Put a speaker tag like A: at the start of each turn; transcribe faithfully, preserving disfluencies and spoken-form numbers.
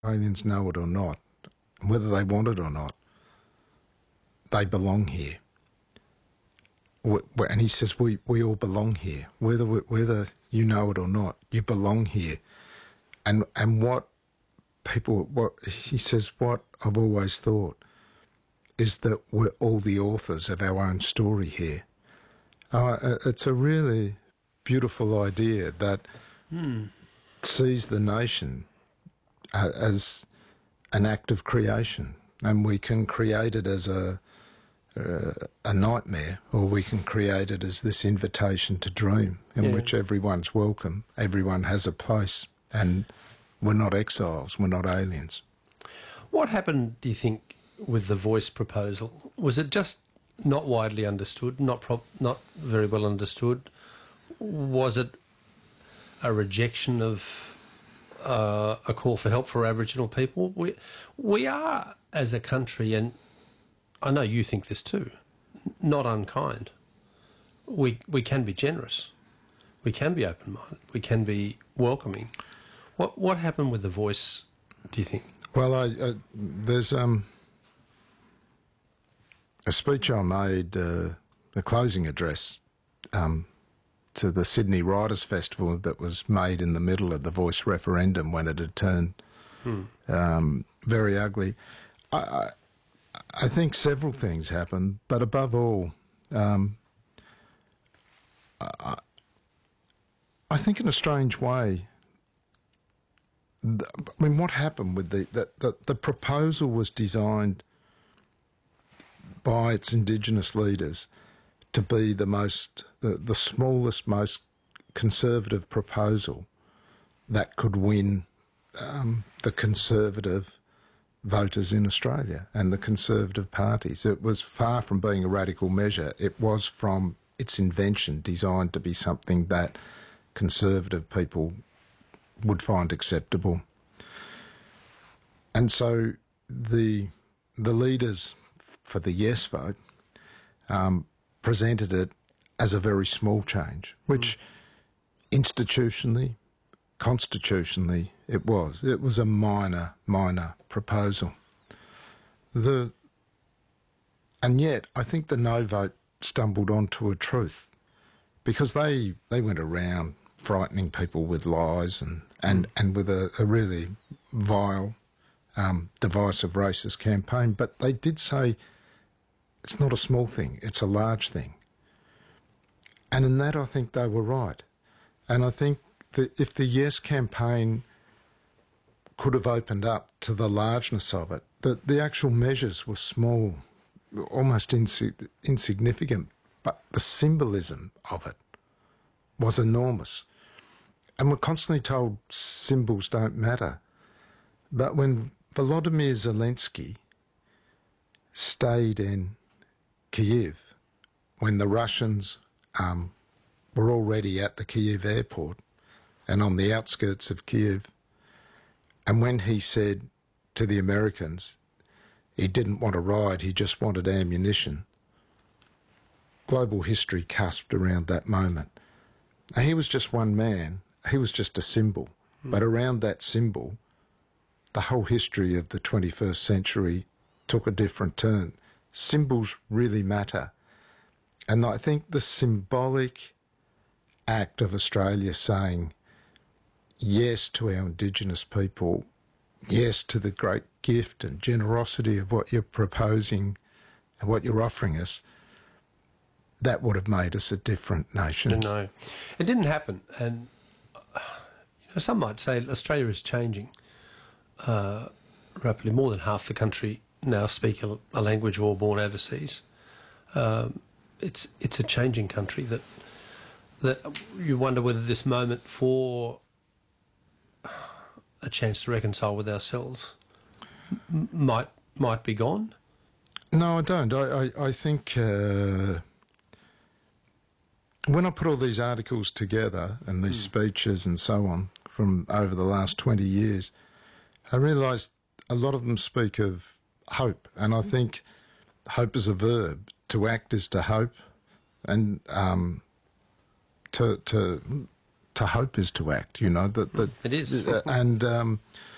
A: aliens know it or not, whether they want it or not, they belong here. And he says, we, we all belong here. Whether we, whether you know it or not, you belong here. And and what people, what he says, what I've always thought is that we're all the authors of our own story here. Uh, it's a really beautiful idea that
B: mm.
A: sees the nation uh, as an act of creation, and we can create it as a uh, a nightmare, or we can create it as this invitation to dream, in
B: yeah.
A: which everyone's welcome, everyone has a place, and we're not exiles, we're not aliens.
B: What happened, do you think, with the Voice proposal? Was it just not widely understood, not pro not very well understood? Was it a rejection of uh, a call for help for Aboriginal people? We, we are, as a country, and I know you think this too, not unkind. We, we can be generous. We can be open-minded. We can be welcoming. What, what happened with the Voice, do you think?
A: Well, I, uh, there's um, a speech I made, uh, a closing address um, to the Sydney Writers' Festival that was made in the middle of the Voice referendum when it had turned
B: hmm.
A: um, very ugly. I, I, I think several things happened, but above all, um, I, I think in a strange way, I mean, what happened with the, the, the, the proposal was designed by its Indigenous leaders to be the most, the, the smallest, most conservative proposal that could win um, the conservative voters in Australia and the conservative parties. It was far from being a radical measure. It was, from its invention, designed to be something that conservative people would find acceptable. And so the the leaders for the yes vote um, presented it as a very small change, which mm. institutionally, constitutionally, it was. It was a minor, minor proposal. The and yet I think the no vote stumbled onto a truth, because they they went around frightening people with lies and, and, and with a, a really vile, um, divisive racist campaign. But they did say it's not a small thing, it's a large thing. And in that I think they were right. And I think that if the Yes campaign could have opened up to the largeness of it, that the actual measures were small, almost insig insignificant, but the symbolism of it was enormous. And we're constantly told symbols don't matter. But when Volodymyr Zelensky stayed in Kyiv, when the Russians um, were already at the Kyiv airport and on the outskirts of Kyiv, and when he said to the Americans he didn't want a ride, he just wanted ammunition, global history cusped around that moment. Now, he was just one man. He was just a symbol. Mm. But around that symbol, the whole history of the twenty-first century took a different turn. Symbols really matter. And I think the symbolic act of Australia saying yes to our Indigenous people, yes to the great gift and generosity of what you're proposing and what you're offering us, that would have made us a different nation.
B: No, it didn't happen. And you know, some might say Australia is changing uh, rapidly. More than half the country now speak a, a language all born overseas. Um, it's it's a changing country that that you wonder whether this moment for a chance to reconcile with ourselves m might might be gone.
A: No, I don't. I I, I think. Uh, When I put all these articles together and these mm. speeches and so on from over the last twenty years, I realised a lot of them speak of hope. And I think hope is a verb. To act is to hope, and um, to to to hope is to act. You know that that
B: it is.
A: Uh, and um,